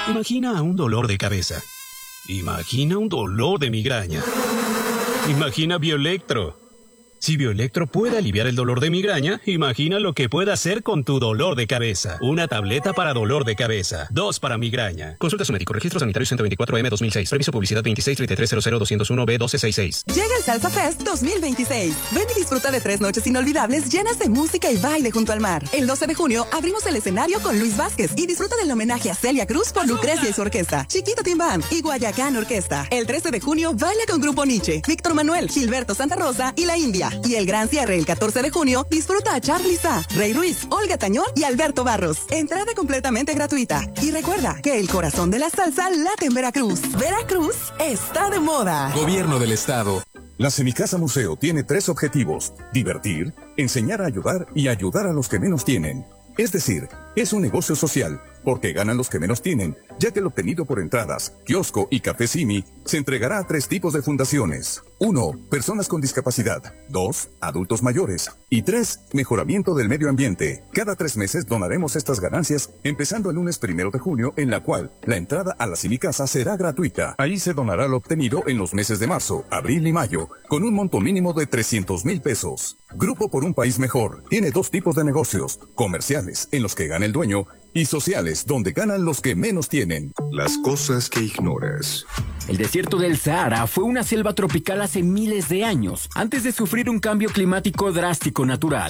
Imagina un dolor de cabeza. Imagina un dolor de migraña. Imagina Bioelectro. Si Bioelectro puede aliviar el dolor de migraña, imagina lo que puede hacer con tu dolor de cabeza. Una tableta para dolor de cabeza. 2 para migraña. Consulta a su médico. Registro sanitario 124M 2006. Previso publicidad 2633000201B1266. Llega el Salsa Fest 2026. Ven y disfruta de 3 noches inolvidables llenas de música y baile junto al mar. El 12 de junio abrimos el escenario con Luis Vázquez y disfruta del homenaje a Celia Cruz por Lucrecia y su orquesta, Chiquito Tim Band y Guayacán Orquesta. El 13 de junio baila con Grupo Nietzsche, Víctor Manuel, Gilberto Santa Rosa y La India. Y el gran cierre el 14 de junio, disfruta a Charly Sa, Rey Ruiz, Olga Tañón y Alberto Barros. Entrada completamente gratuita. Y recuerda que el corazón de la salsa late en Veracruz. Veracruz está de moda. Gobierno del Estado. La Semicasa Museo tiene 3 objetivos: divertir, enseñar a ayudar y ayudar a los que menos tienen. Es decir, es un negocio social, porque ganan los que menos tienen, ya que el obtenido por entradas, kiosco y café Simi se entregará a 3 tipos de fundaciones. 1. Personas con discapacidad. 2. Adultos mayores. Y 3. Mejoramiento del medio ambiente. Cada 3 meses donaremos estas ganancias, empezando el lunes 1 de junio, en la cual la entrada a la Semicasa será gratuita. Ahí se donará lo obtenido en los meses de marzo, abril y mayo, con un monto mínimo de 300,000 pesos. Grupo por un País Mejor tiene 2 tipos de negocios: comerciales, en los que gana el dueño, y sociales, donde ganan los que menos tienen. Las cosas que ignoras. El desierto del Sahara fue una selva tropical hace miles de años, antes de sufrir un cambio climático drástico natural.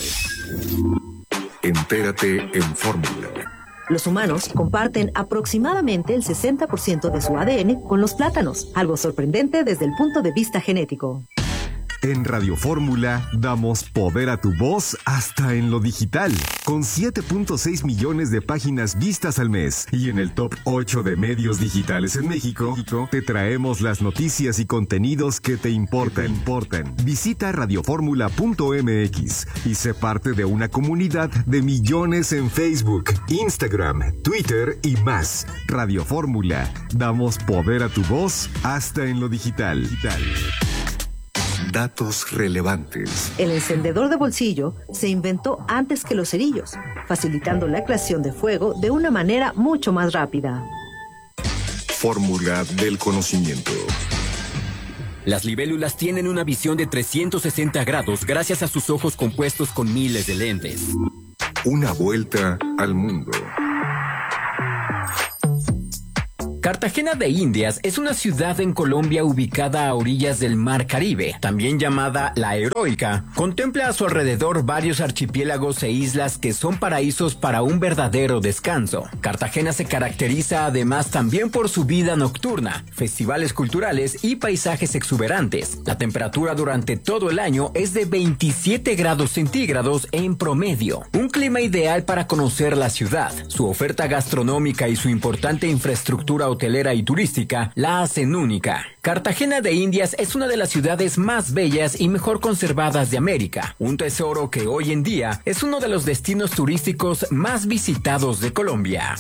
Entérate en Fórmula. Los humanos comparten aproximadamente el 60% de su ADN con los plátanos, algo sorprendente desde el punto de vista genético. En Radio Fórmula damos poder a tu voz hasta en lo digital, con 7.6 millones de páginas vistas al mes. Y en el top 8 de medios digitales en México, te traemos las noticias y contenidos que te importan. Visita radioformula.mx y sé parte de una comunidad de millones en Facebook, Instagram, Twitter y más. Radio Fórmula, damos poder a tu voz hasta en lo digital. Datos relevantes. El encendedor de bolsillo se inventó antes que los cerillos, facilitando la creación de fuego de una manera mucho más rápida. Fórmula del conocimiento. Las libélulas tienen una visión de 360 grados gracias a sus ojos compuestos con miles de lentes. Una vuelta al mundo. Cartagena de Indias es una ciudad en Colombia ubicada a orillas del Mar Caribe, también llamada La Heroica. Contempla a su alrededor varios archipiélagos e islas que son paraísos para un verdadero descanso. Cartagena se caracteriza además también por su vida nocturna, festivales culturales y paisajes exuberantes. La temperatura durante todo el año es de 27 grados centígrados en promedio. Un clima ideal para conocer la ciudad. Su oferta gastronómica y su importante infraestructura hotelera y turística la hacen única. Cartagena de Indias es una de las ciudades más bellas y mejor conservadas de América, un tesoro que hoy en día es uno de los destinos turísticos más visitados de Colombia.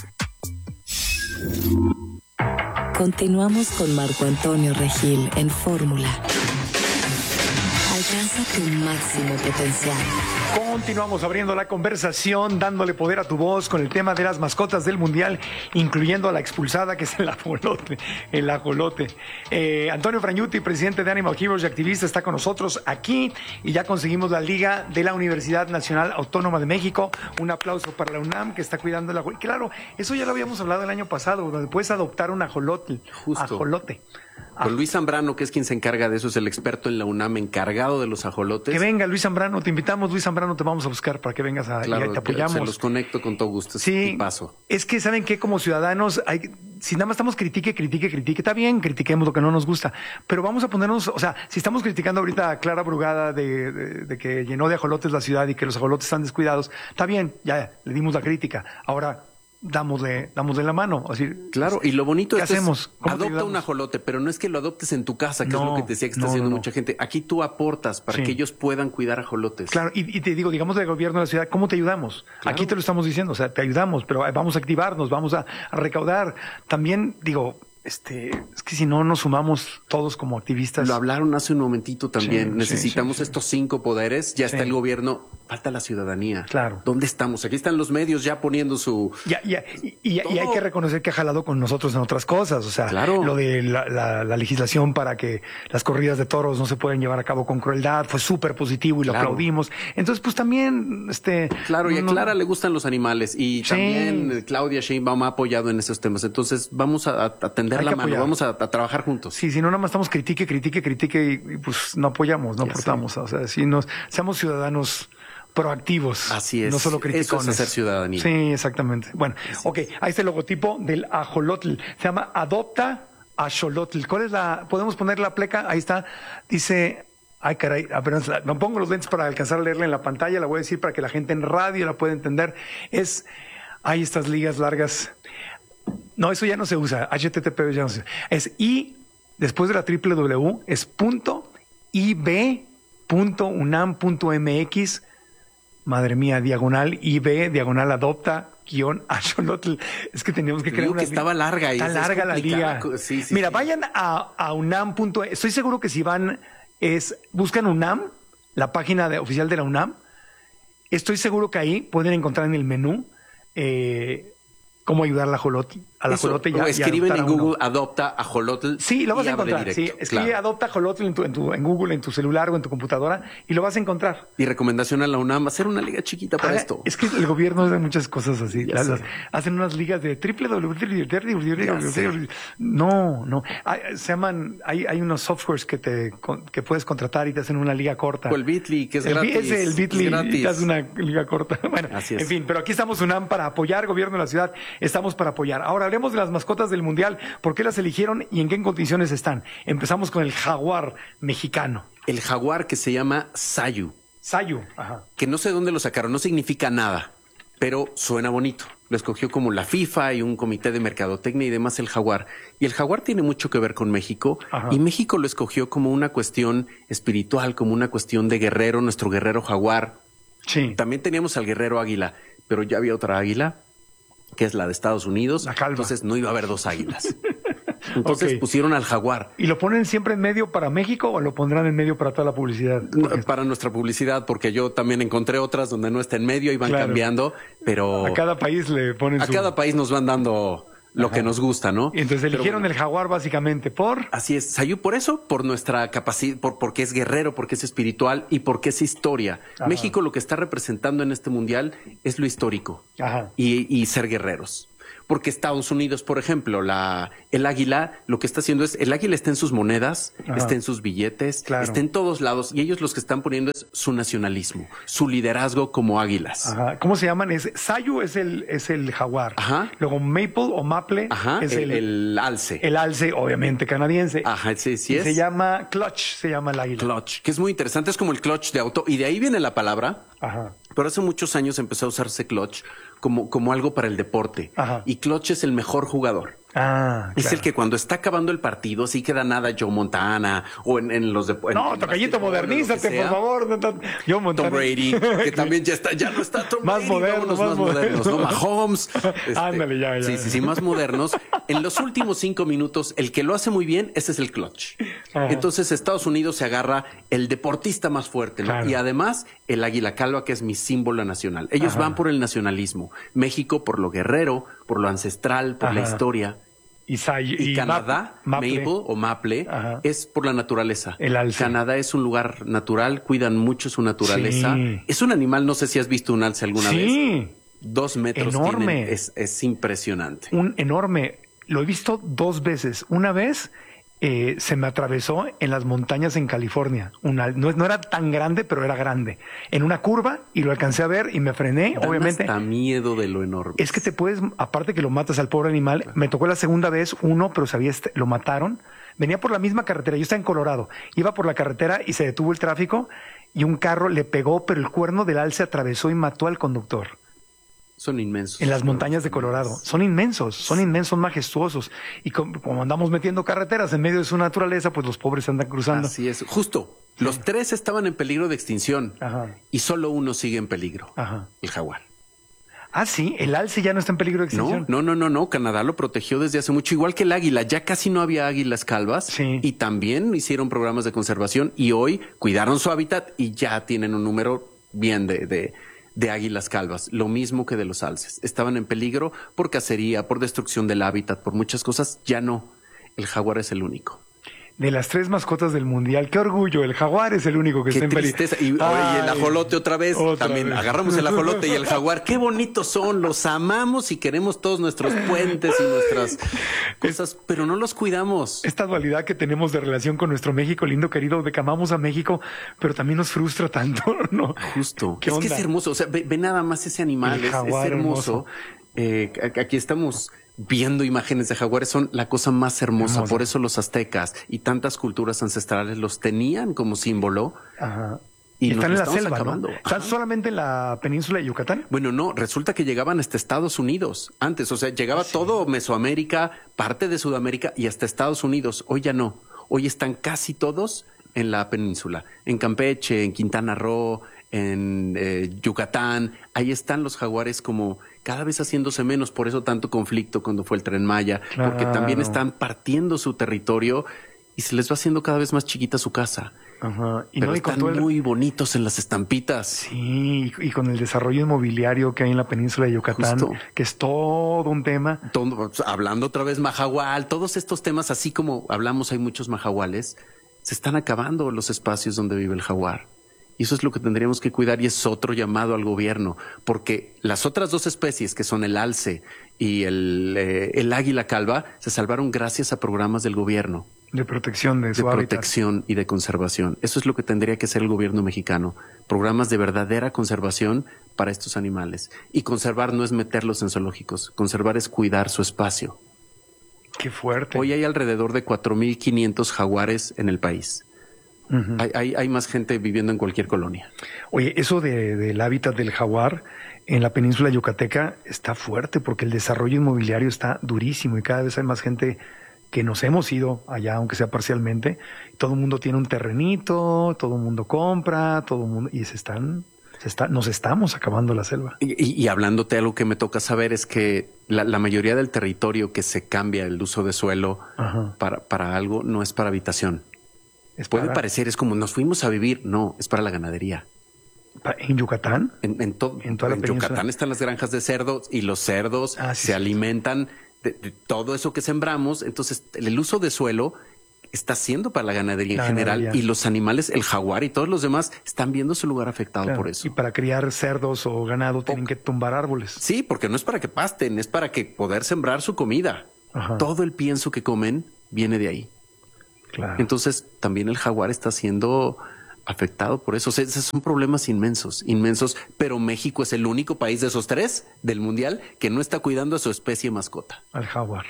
Continuamos con Marco Antonio Regil en Fórmula. Alcanza tu máximo potencial. Continuamos abriendo la conversación, dándole poder a tu voz con el tema de las mascotas del Mundial, incluyendo a la expulsada, que es el ajolote. Antonio Frañuti, presidente de Animal Heroes y activista, está con nosotros aquí y ya conseguimos la liga de la Universidad Nacional Autónoma de México. Un aplauso para la UNAM, que está cuidando el ajolote. Claro, eso ya lo habíamos hablado el año pasado, donde puedes adoptar un ajolote. Ajolote. Con Luis Zambrano, que es quien se encarga de eso, es el experto en la UNAM encargado de los ajolotes. Que venga Luis Zambrano, te invitamos, Luis Zambrano, te vamos a buscar para que vengas y te apoyamos. Se los conecto con todo gusto. Sí, paso. Es que saben que como ciudadanos, si nada más estamos critique, está bien, critiquemos lo que no nos gusta, pero vamos a ponernos, o sea, si estamos criticando ahorita a Clara Brugada de que llenó de ajolotes la ciudad y que los ajolotes están descuidados, está bien, ya le dimos la crítica. Ahora dámosle la mano. Así, claro, y lo bonito es adopta un ajolote, pero no es que lo adoptes en tu casa, que es lo que te decía que está haciendo mucha gente. Aquí tú aportas para que ellos puedan cuidar ajolotes. Claro, y te digo, digamos del gobierno de la ciudad, ¿cómo te ayudamos? Claro. Aquí te lo estamos diciendo, o sea, te ayudamos, pero vamos a activarnos, vamos a recaudar. También, digo, es que si no nos sumamos todos como activistas. Lo hablaron hace un momentito también. Sí, necesitamos sí. estos 5 poderes. Ya está el gobierno. Falta la ciudadanía. Claro. ¿Dónde estamos? Aquí están los medios ya poniendo su... Y hay que reconocer que ha jalado con nosotros en otras cosas. O sea, claro. Lo de la legislación para que las corridas de toros no se pueden llevar a cabo con crueldad fue súper positivo y lo aplaudimos. Entonces, pues también... Claro, y a Clara le gustan los animales. Y también Claudia Sheinbaum ha apoyado en esos temas. Entonces, vamos a tender la mano. Vamos a trabajar juntos. Sí, si no, nada más estamos critique y pues no apoyamos, no aportamos. Sí. O sea, si seamos ciudadanos proactivos. Así es. No solo criticones. Eso es hacer ciudadanía. Sí, exactamente. Bueno, ahí está el logotipo del ajolotl. Se llama Adopta Axolotl. ¿Cuál es podemos poner la pleca? Ahí está. Dice... Ay, caray, apenas me pongo los lentes para alcanzar a leerla en la pantalla. La voy a decir para que la gente en radio la pueda entender. Hay estas ligas largas. No, eso ya no se usa. HTTP ya no se usa. Es I, después de la www, es .ib.unam.mx. Madre mía, diagonal IB, diagonal adopta, _axolotl. Es que teníamos que crear una... que estaba larga. Está larga la liga. Sí, Mira, vayan a unam. Estoy seguro que si van... buscan UNAM, la página oficial de la UNAM. Estoy seguro que ahí pueden encontrar en el menú cómo ayudar al ajolote. O escriben en Google adopta ajolotl. Sí, lo vas a encontrar. Sí, escribe adopta ajolotl en Google, en tu celular o en tu computadora y lo vas a encontrar. Y recomendación a la UNAM, hacer una liga chiquita para esto. Es que el gobierno hace muchas cosas así. Hacen unas ligas de www. No. Se llaman, hay unos softwares que puedes contratar y te hacen una liga corta. O el Bitly, que es gratis. El Bitly, y te hace una liga corta. Bueno, en fin, pero aquí estamos UNAM para apoyar, gobierno de la ciudad. Estamos para apoyar. Ahora hablemos de las mascotas del Mundial. ¿Por qué las eligieron y en qué condiciones están? Empezamos con el jaguar mexicano. El jaguar que se llama Sayu. Sayu, ajá. Que no sé dónde lo sacaron, no significa nada, pero suena bonito. Lo escogió como la FIFA y un comité de mercadotecnia y demás el jaguar. Y el jaguar tiene mucho que ver con México. Ajá. Y México lo escogió como una cuestión espiritual, como una cuestión de guerrero, nuestro guerrero jaguar. Sí. También teníamos al guerrero águila, pero ya había otra águila, que es la de Estados Unidos. La calva. Entonces no iba a haber 2 águilas. Entonces pusieron al jaguar. ¿Y lo ponen siempre en medio para México o lo pondrán en medio para toda la publicidad? Para nuestra publicidad, porque yo también encontré otras donde no está en medio y van cambiando, pero... A cada país le ponen cada país nos van dando lo que nos gusta, ¿no? Y entonces eligieron el jaguar básicamente por... Así es, Sayu, por eso, por nuestra capacidad, porque es guerrero, porque es espiritual y porque es historia. Ajá. México lo que está representando en este mundial es lo histórico. Ajá. Y ser guerreros. Porque Estados Unidos, por ejemplo, el águila, lo que está haciendo es, el águila está en sus monedas, está en sus billetes, está en todos lados, y ellos los que están poniendo es su nacionalismo, su liderazgo como águilas. Ajá. ¿Cómo se llaman? Sayu es el jaguar. Ajá. Luego Maple o Maple es el alce. El alce, obviamente, canadiense. Ajá, sí, y se llama Clutch, se llama el águila. Clutch, que es muy interesante, es como el clutch de auto, y de ahí viene la palabra. Ajá. Pero hace muchos años empezó a usarse clutch como algo para el deporte. Ajá. Y clutch es el mejor jugador. Ah, es el que cuando está acabando el partido, así queda nada Joe Montana o en los deportes. No, tocallito, modernízate, por favor. Joe Montana. Tom Brady, que también ya no está Tom más Brady. Modernos, más modernos, ¿no? Mahomes. Ándale, ya. Sí, más modernos. En los últimos 5 minutos, el que lo hace muy bien, ese es el clutch. Ajá. Entonces, Estados Unidos se agarra el deportista más fuerte, ¿no? Claro. Y además, el águila calva, que es mi símbolo nacional. Ellos van por el nacionalismo. México por lo guerrero, por lo ancestral, por la historia. Y Canadá, Maple o Maple, es por la naturaleza. El alce. Canadá es un lugar natural, cuidan mucho su naturaleza. Sí. Es un animal, no sé si has visto un alce alguna vez. 2 metros. Enorme. Es impresionante. Un enorme. Lo he visto 2 veces. Una vez se me atravesó en las montañas en California. No era tan grande, pero era grande. En una curva y lo alcancé a ver y me frené, obviamente. Hasta miedo de lo enorme. Es que te puedes, aparte que lo matas al pobre animal, me tocó la segunda vez uno, pero lo mataron. Venía por la misma carretera, yo estaba en Colorado, iba por la carretera y se detuvo el tráfico y un carro le pegó, pero el cuerno del alce atravesó y mató al conductor. Son inmensos. En las montañas de Colorado. Son inmensos, majestuosos. Y como andamos metiendo carreteras en medio de su naturaleza, pues los pobres andan cruzando. Así es. Justo. Sí. Los 3 estaban en peligro de extinción. Ajá. Y solo uno sigue en peligro. Ajá. El jaguar. Ah, sí, el alce ya no está en peligro de extinción. No. Canadá lo protegió desde hace mucho, igual que el águila. Ya casi no había águilas calvas y también hicieron programas de conservación y hoy cuidaron su hábitat y ya tienen un número bien de águilas calvas. Lo mismo que de los alces. Estaban en peligro por cacería, por destrucción del hábitat, por muchas cosas. Ya no. El jaguar es el único. De las 3 mascotas del mundial, qué orgullo, el jaguar es el único que está en peligro. Y el ajolote otra vez. Agarramos el ajolote y el jaguar. Qué bonitos son, los amamos y queremos todos nuestros puentes y nuestras cosas, pero no los cuidamos. Esta dualidad que tenemos de relación con nuestro México lindo, querido, de que amamos a México, pero también nos frustra tanto, ¿no? Justo. Que es hermoso, o sea, ve nada más ese animal, es hermoso. Aquí estamos viendo imágenes de jaguares, son la cosa más hermosa. Por eso los aztecas y tantas culturas ancestrales los tenían como símbolo. Ajá. Y están en la selva, acabando. ¿No? ¿Están solamente en la península de Yucatán? Bueno, no, resulta que llegaban hasta Estados Unidos antes. O sea, llegaba todo Mesoamérica, parte de Sudamérica y hasta Estados Unidos. Hoy ya no. Hoy están casi todos en la península. En Campeche, en Quintana Roo, en Yucatán. Ahí están los jaguares como cada vez haciéndose menos, por eso tanto conflicto cuando fue el Tren Maya, porque también están partiendo su territorio y se les va haciendo cada vez más chiquita su casa. Ajá. Pero están muy bonitos en las estampitas. Sí, y con el desarrollo inmobiliario que hay en la península de Yucatán, que es todo un tema. Hablando otra vez majahual, todos estos temas, así como hablamos, hay muchos majahuales, se están acabando los espacios donde vive el jaguar. Y eso es lo que tendríamos que cuidar y es otro llamado al gobierno, porque las otras 2 especies, que son el alce y el águila calva, se salvaron gracias a programas del gobierno. De protección de su hábitat. De protección y de conservación. Eso es lo que tendría que hacer el gobierno mexicano. Programas de verdadera conservación para estos animales. Y conservar no es meterlos en zoológicos. Conservar es cuidar su espacio. Qué fuerte. Hoy hay alrededor de 4,500 jaguares en el país. Uh-huh. Hay más gente viviendo en cualquier colonia. Oye, eso del hábitat del jaguar en la península yucateca está fuerte porque el desarrollo inmobiliario está durísimo y cada vez hay más gente que nos hemos ido allá, aunque sea parcialmente. Todo el mundo tiene un terrenito, todo el mundo compra, todo el mundo y nos estamos acabando la selva. Y hablándote, algo que me toca saber es que la mayoría del territorio que se cambia el uso de suelo para algo no es para habitación. Puede parecer, es como nos fuimos a vivir. No, es para la ganadería. ¿En Yucatán? En toda la península. Yucatán están las granjas de cerdos y los cerdos se alimentan de todo eso que sembramos. Entonces, el uso de suelo está siendo para la ganadería en general y los animales, el jaguar y todos los demás están viendo su lugar afectado por eso. Y para criar cerdos o ganado tienen que tumbar árboles. Sí, porque no es para que pasten, es para que poder sembrar su comida. Ajá. Todo el pienso que comen viene de ahí. Claro. Entonces también el jaguar está siendo afectado por eso. O sea, esos son problemas inmensos, pero México es el único país de esos 3 del mundial que no está cuidando a su especie mascota. Al jaguar.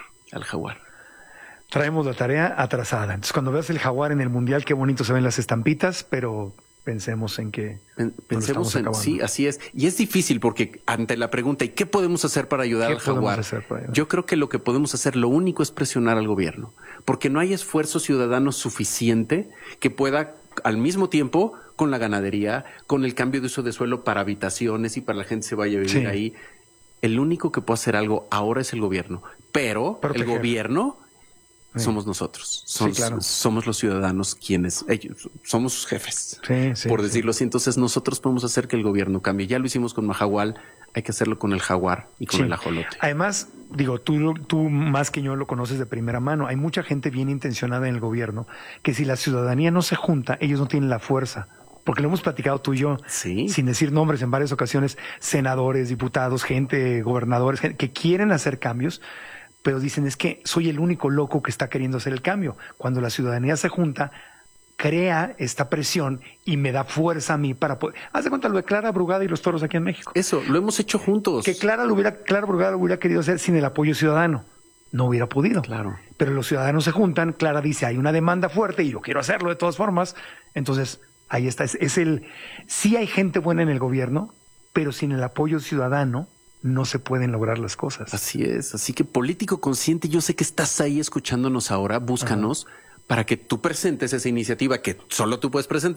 Traemos la tarea atrasada. Entonces cuando veas el jaguar en el mundial, qué bonito se ven las estampitas, pero pensemos en que pensemos en sí, así es. Y es difícil porque ante la pregunta ¿y qué podemos hacer para ayudar al jaguar? Yo creo que lo que podemos hacer, lo único es presionar al gobierno, porque no hay esfuerzo ciudadano suficiente que pueda al mismo tiempo con la ganadería, con el cambio de uso de suelo para habitaciones y para la gente se vaya a vivir ahí. El único que puede hacer algo ahora es el gobierno, pero el gobierno somos nosotros, somos los ciudadanos ellos somos sus jefes, por decirlo así. Entonces nosotros podemos hacer que el gobierno cambie. Ya lo hicimos con majahual, hay que hacerlo con el jaguar y con el ajolote. Además, digo, tú más que yo lo conoces de primera mano. Hay mucha gente bien intencionada en el gobierno que si la ciudadanía no se junta, ellos no tienen la fuerza. Porque lo hemos platicado tú y yo, sin decir nombres en varias ocasiones, senadores, diputados, gobernadores, gente que quieren hacer cambios, pero dicen es que soy el único loco que está queriendo hacer el cambio. Cuando la ciudadanía se junta, crea esta presión y me da fuerza a mí para poder... Haz de cuenta lo de Clara Brugada y los toros aquí en México. Eso, lo hemos hecho juntos. Que Clara Brugada lo hubiera querido hacer sin el apoyo ciudadano. No hubiera podido. Claro. Pero los ciudadanos se juntan, Clara dice, hay una demanda fuerte y yo quiero hacerlo de todas formas. Entonces, ahí está. Sí hay gente buena en el gobierno, pero sin el apoyo ciudadano no se pueden lograr las cosas. Así es. Así que político consciente, yo sé que estás ahí escuchándonos ahora, búscanos para que tú presentes esa iniciativa que solo tú puedes presentar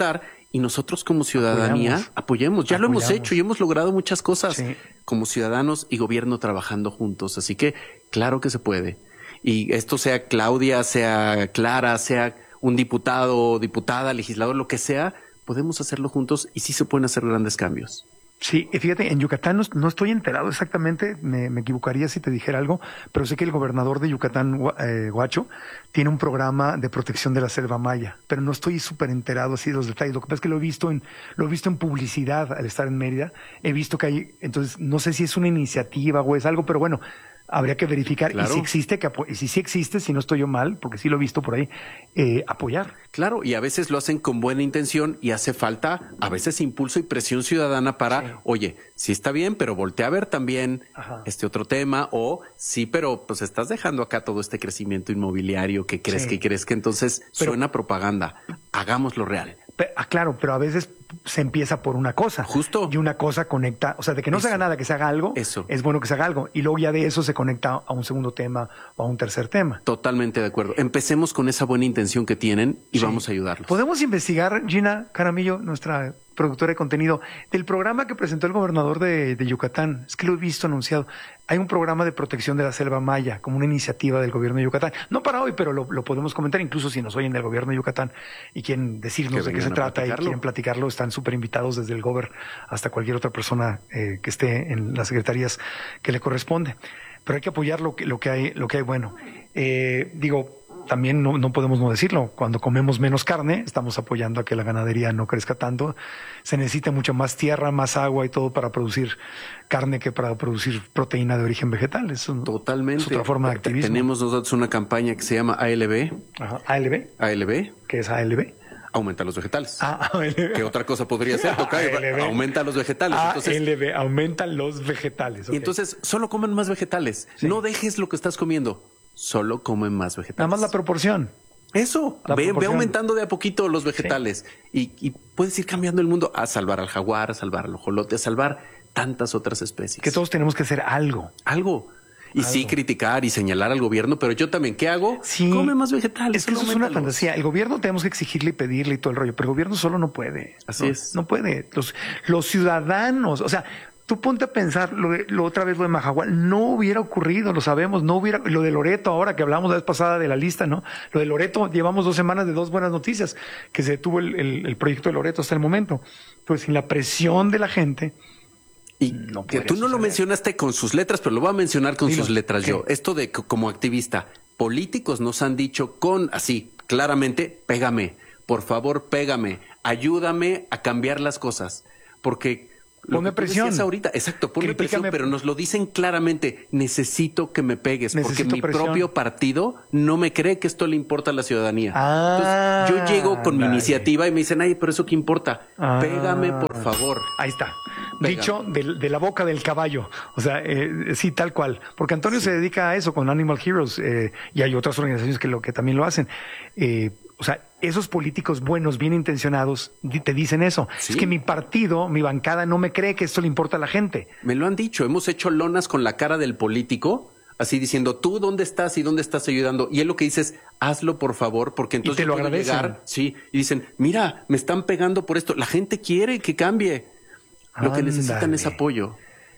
y nosotros como ciudadanía apoyemos. Ya lo hemos hecho y hemos logrado muchas cosas como ciudadanos y gobierno trabajando juntos. Así que claro que se puede. Y esto sea Claudia, sea Clara, sea un diputado, diputada, legislador, lo que sea, podemos hacerlo juntos y sí se pueden hacer grandes cambios. Sí, y fíjate, en Yucatán no estoy enterado exactamente, me equivocaría si te dijera algo, pero sé que el gobernador de Yucatán, Huacho, tiene un programa de protección de la selva maya, pero no estoy súper enterado así de los detalles. Lo que pasa es que lo he visto en publicidad al estar en Mérida, he visto que hay, entonces no sé si es una iniciativa o es algo, pero bueno, habría que verificar. Claro. Y si existe, y si sí existe, si no estoy yo mal, porque sí lo he visto por ahí, apoyar. Claro, y a veces lo hacen con buena intención y hace falta a veces impulso y presión ciudadana para, oye, sí está bien, pero voltea a ver también este otro tema, o sí, pero pues estás dejando acá todo este crecimiento inmobiliario que crees que entonces suena propaganda. Hagámoslo real. Claro, pero a veces se empieza por una cosa. Justo. Y una cosa conecta, o sea, de que no se haga nada, que se haga algo, es bueno que se haga algo. Y luego ya de eso se conecta a un segundo tema o a un tercer tema. Totalmente de acuerdo. Empecemos con esa buena intención que tienen y vamos a ayudarlos. Podemos investigar, Gina Caramillo, nuestra productora de contenido, del programa que presentó el gobernador de Yucatán. Es que lo he visto anunciado. Hay un programa de protección de la selva maya, como una iniciativa del gobierno de Yucatán. No para hoy, pero lo podemos comentar, incluso si nos oyen del gobierno de Yucatán y quieren decirnos de qué se trata y quieren platicarlo, están súper invitados desde el gober hasta cualquier otra persona que esté en las secretarías que le corresponde. Pero hay que apoyar lo que hay bueno. También no podemos no decirlo. Cuando comemos menos carne, estamos apoyando a que la ganadería no crezca tanto. Se necesita mucha más tierra, más agua y todo para producir carne que para producir proteína de origen vegetal. Totalmente. Es otra forma de activismo. Tenemos nosotros una campaña que se llama ALB. Ajá. ¿ALB? ¿Qué es ALB? Aumenta los vegetales. ALB. ¿Qué otra cosa podría ser? Aumenta los vegetales. ALB, aumentan los vegetales. Okay. Y entonces, solo comen más vegetales. Sí. No dejes lo que estás comiendo. Solo comen más vegetales. Nada más la proporción. Eso, ve aumentando de a poquito los vegetales y puedes ir cambiando el mundo a salvar al jaguar, a salvar al ajolote, a salvar tantas otras especies. Que todos tenemos que hacer algo. Y sí criticar y señalar al gobierno, pero yo también, ¿qué hago? Sí. Come más vegetales. Es que eso es una fantasía. El gobierno tenemos que exigirle y pedirle y todo el rollo, pero el gobierno solo no puede. Así es. No puede. Los ciudadanos, o sea, tú ponte a pensar, otra vez lo de Mahahual, no hubiera ocurrido, lo sabemos, lo de Loreto ahora, que hablamos la vez pasada de la lista, ¿no? Lo de Loreto, llevamos 2 semanas de 2 buenas noticias, que se detuvo el proyecto de Loreto hasta el momento. Pues sin la presión de la gente. Y que tú no lo mencionaste con sus letras, pero lo voy a mencionar con sus letras yo. Esto de como activista, políticos nos han dicho así, claramente, pégame, por favor, pégame, ayúdame a cambiar las cosas, porque ponme presión. Ahorita, exacto, ponme presión, pero nos lo dicen claramente. Necesito que me pegues, porque mi propio partido no me cree que esto le importa a la ciudadanía. Entonces, yo llego con mi iniciativa y me dicen, ay, pero eso qué importa. Pégame, por favor. Ahí está. Pégame. Dicho de la boca del caballo. O sea, sí, tal cual. Porque Antonio se dedica a eso con Animal Heroes y hay otras organizaciones que también lo hacen. O sea, esos políticos buenos, bien intencionados, te dicen eso. Sí. Es que mi partido, mi bancada, no me cree que esto le importa a la gente. Me lo han dicho. Hemos hecho lonas con la cara del político, así diciendo, ¿tú dónde estás y dónde estás ayudando? Y él lo que dice es, hazlo por favor, porque entonces y te lo agradecen. Llegar, y dicen, mira, me están pegando por esto. La gente quiere que cambie. Lo que necesitan es apoyo.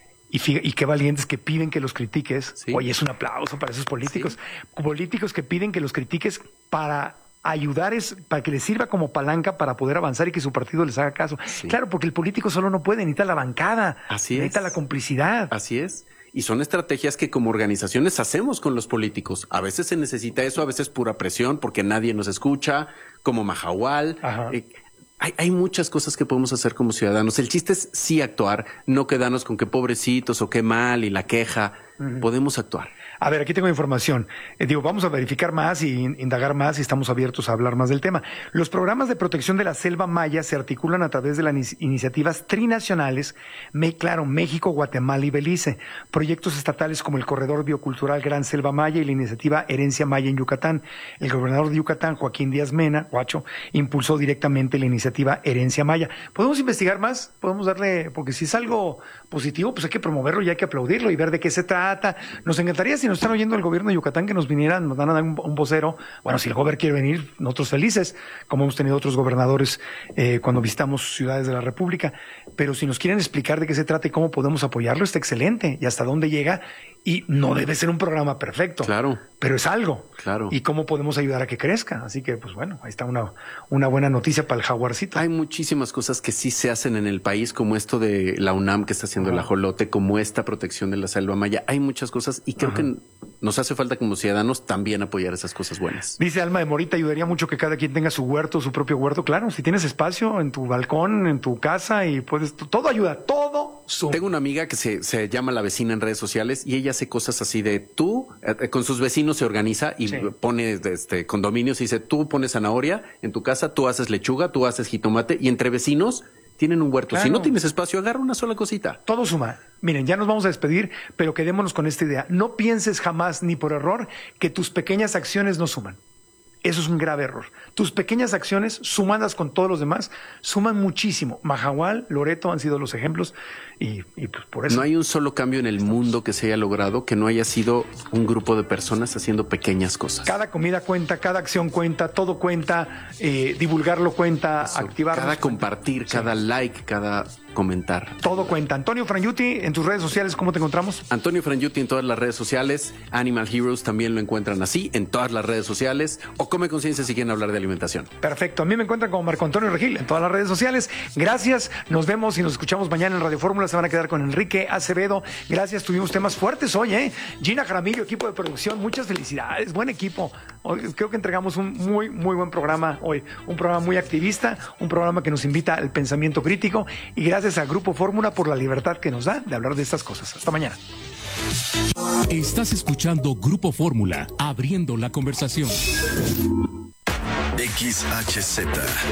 Y qué valientes que piden que los critiques. Sí. Oye, es un aplauso para esos políticos. Sí. Políticos que piden que los critiques para ayudar, para que les sirva como palanca para poder avanzar y que su partido les haga caso. Sí. Claro, porque el político solo no puede, necesita la bancada, necesita la complicidad. Así es. Y son estrategias que como organizaciones hacemos con los políticos. A veces se necesita eso, a veces pura presión porque nadie nos escucha, como Mahahual. Hay muchas cosas que podemos hacer como ciudadanos. El chiste es sí actuar, no quedarnos con qué pobrecitos o qué mal y la queja. Podemos actuar. A ver, aquí tengo información. Vamos a verificar más y indagar más y estamos abiertos a hablar más del tema. Los programas de protección de la selva maya se articulan a través de las iniciativas trinacionales, México, Guatemala y Belice. Proyectos estatales como el Corredor Biocultural Gran Selva Maya y la iniciativa Herencia Maya en Yucatán. El gobernador de Yucatán, Joaquín Díaz Mena, Huacho, impulsó directamente la iniciativa Herencia Maya. ¿Podemos investigar más? Podemos darle, porque si es algo positivo, pues hay que promoverlo y hay que aplaudirlo y ver de qué se trata. Nos encantaría si nos están oyendo el gobierno de Yucatán, que nos vinieran, nos van a dar un vocero. Bueno, si el gobernador quiere venir, nosotros felices, como hemos tenido otros gobernadores cuando visitamos ciudades de la República. Pero si nos quieren explicar de qué se trata y cómo podemos apoyarlo, está excelente. Y hasta dónde llega. Y no debe ser un programa perfecto. Claro. Pero es algo. Claro. Y cómo podemos ayudar a que crezca. Así que, pues bueno, ahí está una buena noticia para el jaguarcito. Hay muchísimas cosas que sí se hacen en el país, como esto de la UNAM que está haciendo el ajolote, como esta protección de la selva maya. Hay muchas cosas y creo que nos hace falta como ciudadanos también apoyar esas cosas buenas. Dice Alma de Morita, ayudaría mucho que cada quien tenga su huerto, su propio huerto. Claro, si tienes espacio en tu balcón, en tu casa y puedes, todo ayuda, todo suma. Tengo una amiga que se llama La Vecina en redes sociales y ella hace cosas así de tú, con sus vecinos se organiza y pone condominios y dice, tú pones zanahoria en tu casa, tú haces lechuga, tú haces jitomate y entre vecinos tienen un huerto. Claro. Si no tienes espacio, agarra una sola cosita. Todo suma. Miren, ya nos vamos a despedir, pero quedémonos con esta idea. No pienses jamás ni por error que tus pequeñas acciones no suman. Eso es un grave error. Tus pequeñas acciones, sumadas con todos los demás, suman muchísimo. Mahahual, Loreto han sido los ejemplos y pues por eso. No hay un solo cambio en el mundo que se haya logrado que no haya sido un grupo de personas haciendo pequeñas cosas. Cada comida cuenta, cada acción cuenta, todo cuenta, divulgarlo cuenta, activarlo. Cada compartir, cada like, cada comentar. Todo cuenta. Antonio Frangiuti, en tus redes sociales, ¿cómo te encontramos? Antonio Frangiuti en todas las redes sociales. Animal Heroes también lo encuentran así, en todas las redes sociales. O Come Conciencia si quieren hablar de alimentación. Perfecto. A mí me encuentran como Marco Antonio Regil en todas las redes sociales. Gracias. Nos vemos y nos escuchamos mañana en Radio Fórmula. Se van a quedar con Enrique Acevedo. Gracias. Tuvimos temas fuertes hoy, ¿eh? Gina Jaramillo, equipo de producción. Muchas felicidades. Buen equipo. Hoy creo que entregamos un muy buen programa hoy. Un programa muy activista. Un programa que nos invita al pensamiento crítico. Y gracias a Grupo Fórmula por la libertad que nos da de hablar de estas cosas. Hasta mañana. Estás escuchando Grupo Fórmula, abriendo la conversación. XHZ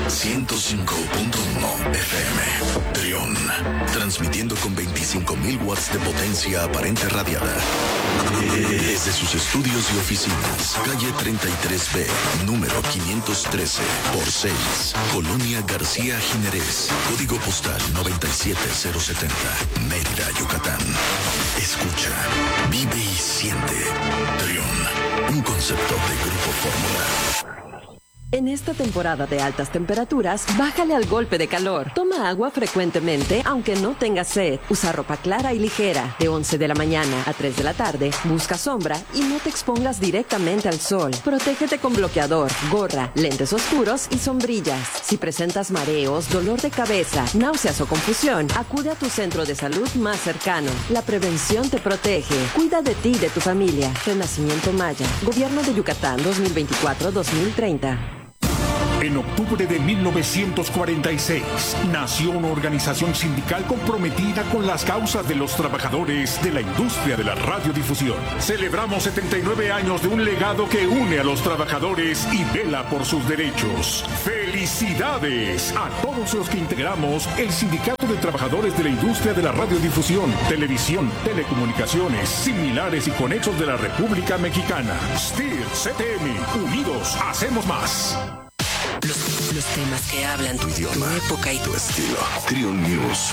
105.1 FM Trión, transmitiendo con 25.000 watts de potencia aparente radiada desde sus estudios y oficinas, calle 33B, número 513 por 6, Colonia García Jiménez, código postal 97070, Mérida, Yucatán. Escucha, vive y siente. Trión, un concepto de Grupo Fórmula. En esta temporada de altas temperaturas, bájale al golpe de calor. Toma agua frecuentemente, aunque no tengas sed. Usa ropa clara y ligera. De 11 de la mañana a 3 de la tarde, busca sombra y no te expongas directamente al sol. Protégete con bloqueador, gorra, lentes oscuros y sombrillas. Si presentas mareos, dolor de cabeza, náuseas o confusión, acude a tu centro de salud más cercano. La prevención te protege. Cuida de ti y de tu familia. Renacimiento Maya. Gobierno de Yucatán 2024-2030. En octubre de 1946 nació una organización sindical comprometida con las causas de los trabajadores de la industria de la radiodifusión. Celebramos 79 años de un legado que une a los trabajadores y vela por sus derechos. ¡Felicidades a todos los que integramos el Sindicato de Trabajadores de la Industria de la Radiodifusión, Televisión, Telecomunicaciones, Similares y Conexos de la República Mexicana! STIR, CTM, unidos, hacemos más. Los temas que hablan tu idioma, tu época y tu estilo. Trión News.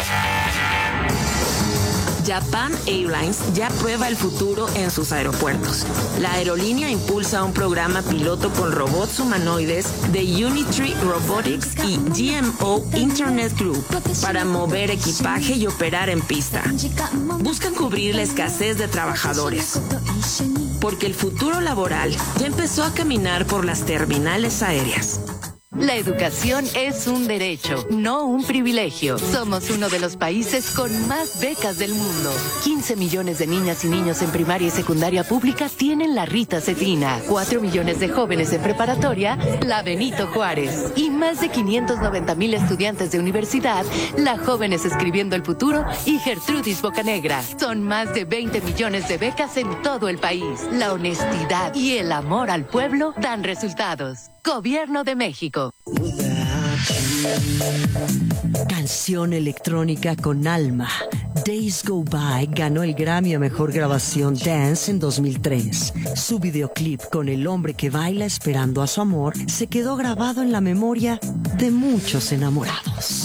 Japan Airlines ya prueba el futuro en sus aeropuertos. La aerolínea impulsa un programa piloto con robots humanoides de Unitree Robotics y GMO Internet Group para mover equipaje y operar en pista. Buscan cubrir la escasez de trabajadores, porque el futuro laboral ya empezó a caminar por las terminales aéreas. La educación es un derecho, no un privilegio. Somos uno de los países con más becas del mundo. 15 millones de niñas y niños en primaria y secundaria pública tienen la Rita Cefina. 4 millones de jóvenes en preparatoria, la Benito Juárez. Y más de 590,000 estudiantes de universidad, la Jóvenes Escribiendo el Futuro y Gertrudis Bocanegra. Son más de 20 millones de becas en todo el país. La honestidad y el amor al pueblo dan resultados. Gobierno de México. Canción electrónica con alma. Days Go By ganó el Grammy a Mejor Grabación Dance en 2003. Su videoclip con el hombre que baila esperando a su amor se quedó grabado en la memoria de muchos enamorados.